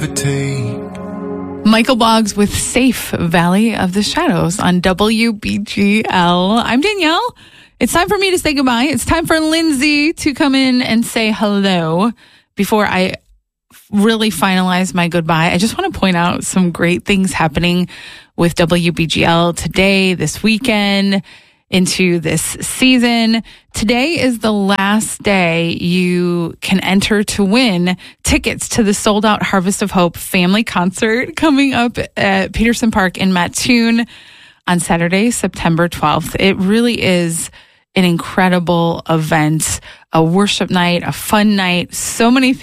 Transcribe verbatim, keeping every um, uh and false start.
Michael Boggs with Safe Valley of the Shadows on W B G L. I'm Danielle. It's time for me to say goodbye. It's time for Lindsay to come in and say hello before I really finalize my goodbye. I just want to point out some great things happening with W B G L today, this weekend, into this season. Today is the last day you can enter to win tickets to the sold-out Harvest of Hope family concert coming up at Peterson Park in Mattoon on Saturday, September twelfth. It really is an incredible event, a worship night, a fun night, so many things.